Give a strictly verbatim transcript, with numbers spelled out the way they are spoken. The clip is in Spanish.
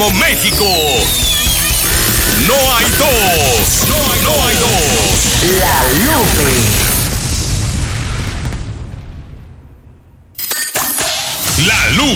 como México. No hay dos. No hay, no hay dos. La Lupe. La Lupe.